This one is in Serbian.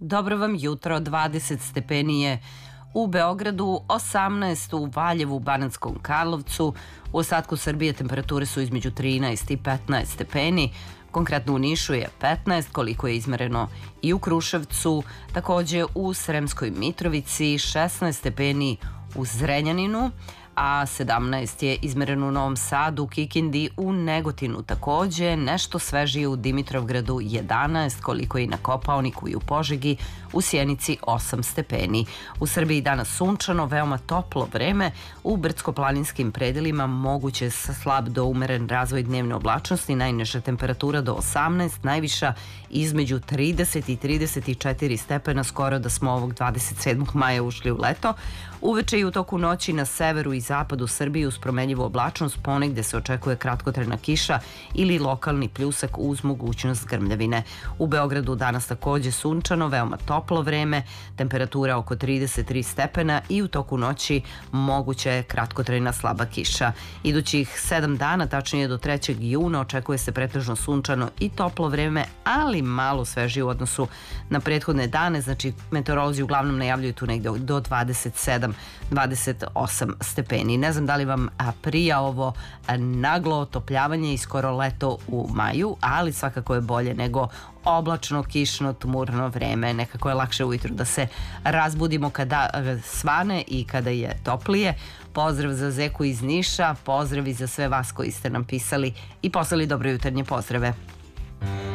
Dobro vam jutro, 20 stepeni je u Beogradu, 18 u Valjevu, Banatskom Karlovcu. U ostatku Srbije temperature su između 13 i 15 stepeni. Konkretno u Nišu je 15, koliko je izmereno i u Kruševcu. Takođe u Sremskoj Mitrovici 16 stepeni u Zrenjaninu, a 17 je izmereno u Novom Sadu, Kikindi, u Negotinu takođe, nešto svežije u Dimitrovgradu 11, koliko je i na Kopaoniku i u Požegi, u Sjenici 8 stepeni. U Srbiji danas sunčano, veoma toplo vreme, u brdsko-planinskim predelima moguće slab do umeren razvoj dnevne oblačnosti, najniža temperatura do 18, najviša između 30 i 34 stepena, skoro da smo ovog 27. maja ušli u leto. Uveče i u toku noći na severu i zapadu Srbije uz promenljivu oblačnost, ponegde se očekuje kratkotrajna kiša ili lokalni pljusak uz mogućnost grmljavine. U Beogradu danas takođe sunčano, veoma toplo vreme, temperatura oko 33 stepena i u toku noći moguća je kratkotrajna slaba kiša. Idućih 7 dana, tačnije do 3. juna, očekuje se pretežno sunčano i toplo vreme, ali malo svežije u odnosu na prethodne dane, znači meteorolozi uglavnom najavljuju tu negde do 27-28 stepeni. Ne znam da li vam prija ovo naglo otopljavanje i skoro leto u maju, ali svakako je bolje nego oblačno, kišno, tmurno vreme. Nekako je lakše ujutru da se razbudimo kada svane i kada je toplije. Pozdrav za Zeku iz Niša, pozdrav i za sve vas koji ste nam pisali i poslali dobre jutarnje pozdrave.